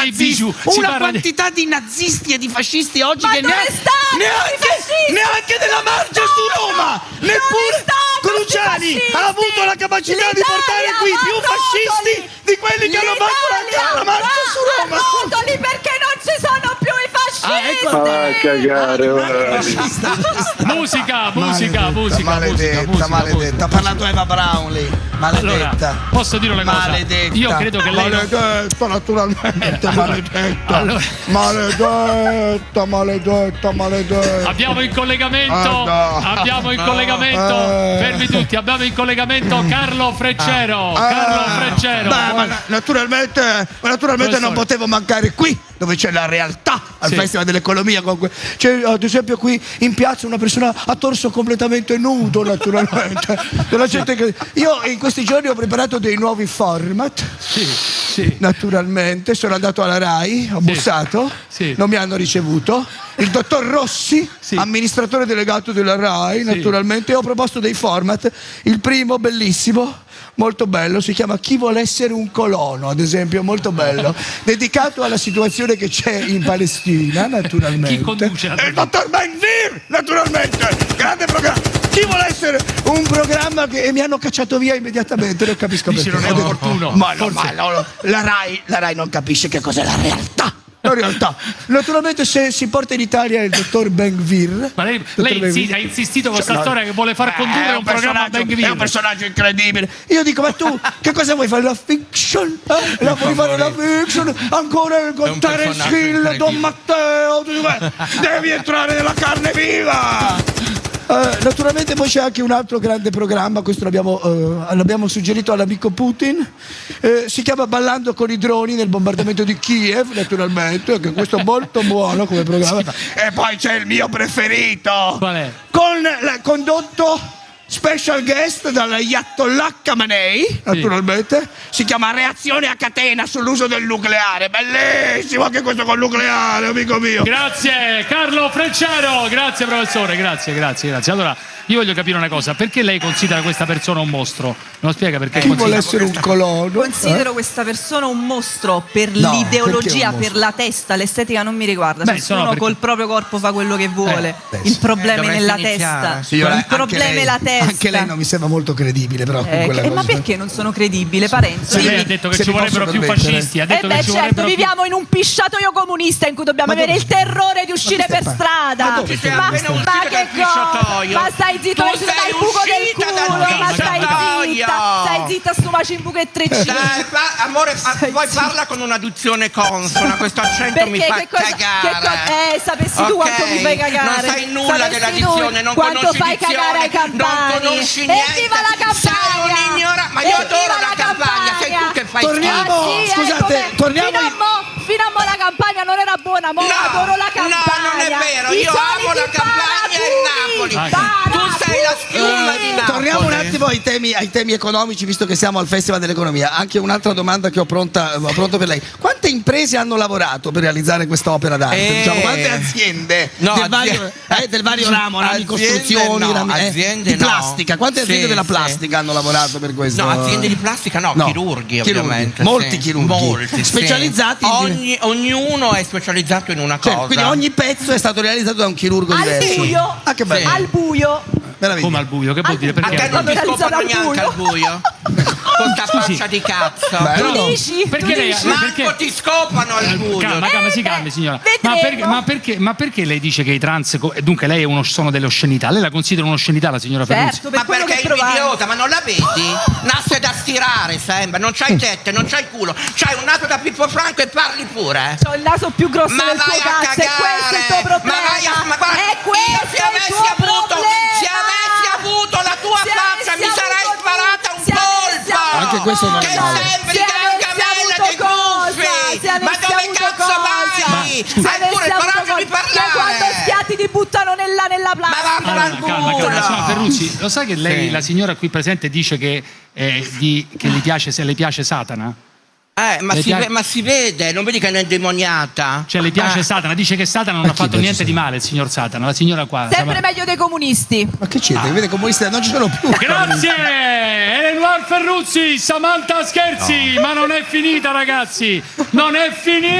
nazisti, una quantità di nazisti e di fascisti oggi che neanche nella marcia su Roma, neppure Cruciani ha avuto la capacità di portare qui più fascisti di quelli che hanno fatto la marcia su Roma. Rotoli, perché non ci sono più i fascisti. Maledetta. Ha parlato Eva Braun lì. Maledetta. Allora, posso dire una cosa? Maledetta. Io credo che lei maledetta, naturalmente. Maledetta. Allora. Maledetta. Abbiamo in collegamento. Fermi tutti, abbiamo in collegamento Carlo Freccero. Ma naturalmente non potevo mancare qui, dove c'è la realtà al Festival dell'Economia. C'è ad esempio qui in piazza una persona a torso completamente nudo, naturalmente. Della gente che... Io in questi giorni ho preparato dei nuovi format. Sì. Naturalmente sono andato alla RAI, ho bussato, non mi hanno ricevuto. Il dottor Rossi, amministratore delegato della RAI, naturalmente, ho proposto dei format. Il primo, bellissimo, molto bello, si chiama Chi vuole essere un colono, ad esempio, molto bello, dedicato alla situazione che c'è in Palestina, naturalmente. Chi conduce? Il dottor Ben-Gvir, naturalmente, grande programma. Chi vuole essere un programma che mi hanno cacciato via immediatamente, non capisco perché. Non è opportuno. Ma no, la RAI non capisce che cos'è la realtà. La realtà. Naturalmente se si porta in Italia il dottor Ben-Gvir. Ma lei ha insistito con questa storia che vuole far condurre un programma Ben-Gvir. È un personaggio incredibile. Io dico, ma tu che cosa vuoi fare? La fiction? Vuoi fare la fiction? Ancora con Terence Hill, Don Matteo? Devi entrare nella carne viva! Naturalmente poi c'è anche un altro grande programma, questo l'abbiamo suggerito all'amico Putin, si chiama Ballando con i droni nel bombardamento di Kiev, naturalmente, anche questo è molto buono come programma. E poi c'è il mio preferito, qual è? Condotto special guest dall'Ayatollah Khamenei, naturalmente, si chiama Reazione a catena sull'uso del nucleare, bellissimo anche questo col nucleare, amico mio. Grazie Carlo Freccero, grazie professore, grazie. Allora, io voglio capire una cosa, perché lei considera questa persona un mostro? Me lo spiega perché? Chi vuole essere un colono? Considero questa persona un mostro per l'ideologia, per la testa, l'estetica non mi riguarda. Ciascuno col proprio corpo fa quello che vuole. Il problema è nella testa. Il problema è la testa. Anche lei non mi sembra molto credibile, però. Ma perché non sono credibile, Parenzo? Lei ha detto che ci vorrebbero più fascisti. Certo, viviamo in un pisciatoio comunista in cui dobbiamo avere il terrore di uscire per strada. Ma stai zitto, dai il buco del culo, ma stai zitta sto macimbu che treccino. Amore, poi parla con un'adduzione consona, questo accento mi fa cagare. Sapessi tu quanto mi fai cagare. Non sai nulla della dizione, non quanto conosci fai cagare ai campani. non conosci niente. Evviva la Campania! Sei un ignorante, ma io adoro la Campania, sei tu che fai fino a mo la Campania non era buona, mo adoro la Campania. No, non è vero, io amo la Campania e il Napoli. Tu sei la schiuma di Napoli. Torniamo un attimo ai temi economici, visto che siamo al Festival dell'Economia. Anche un'altra domanda che ho pronto per lei. Quante imprese hanno lavorato per realizzare questa opera d'arte? Diciamo, quante aziende del vario ramo, rami costruzioni, di plastica? Quante aziende della plastica hanno lavorato per questo? No, aziende di plastica no, chirurghi ovviamente. Molti chirurghi. Specializzati ognuno è specializzato in una cosa. Quindi ogni pezzo è stato realizzato da un chirurgo diverso. Al buio. Come al buio? Che vuol dire? Perché? A te non ti scopano neanche al buio? Con sta faccia di cazzo. Tu dici? Manco ti scopano al buio. Calmi signora. Ma perché lei dice che i trans, dunque lei sono delle oscenità? Lei la considera un'oscenità la signora Ferrucci? Ma perché è idiota? Ma non la vedi? Naso è da stirare, sembra. Non c'hai tette, non c'hai culo. C'hai un naso da Pippo Franco e parli pure. C'ho il naso più grosso del tuo cazzo. E questo è il tuo problema. E questo è il tuo problema. Se avessi avuto la tua faccia mi sarei sparata un colpo. Anche questo non è male. Che sembri Gargamella dei Gufi. Ma dove cazzo vai? Hai pure il coraggio di parlare. Che quando schiatti ti buttano nella plastica. Ma calma, Ferrucci, lo sai che lei, la signora qui presente, dice che le piace Satana? Ma si vede, non vedi che è un'indemoniata? Cioè le piace Satana, dice che Satana non ha fatto niente di male, il signor Satana, la signora qua. Sempre meglio dei comunisti. Ma che c'è? Vede, comunisti non ci sono più. Grazie! Eleonora Ferruzzi, Samantha Scherzi, ma non è finita ragazzi, non è finita!